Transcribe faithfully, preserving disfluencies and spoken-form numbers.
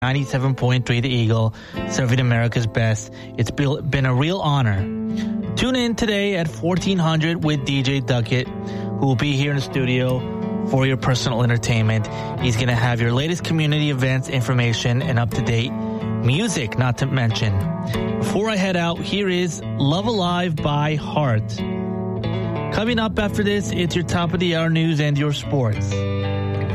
ninety-seven point three The Eagle, serving America's best. It's been a real honor. Tune in today at fourteen hundred with D J Duckett, who will be here in the studio for your personal entertainment. He's going to have your latest community events, information, and up-to-date music, not to mention. Before I head out, here is Love Alive by Heart. Coming up after this, it's your top of the hour news and your sports.